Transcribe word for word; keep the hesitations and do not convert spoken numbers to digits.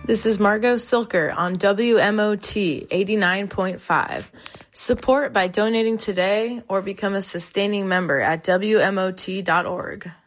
This is Margot Silker on W M O T eighty-nine point five. Support by donating today or become a sustaining member at W M O T dot org.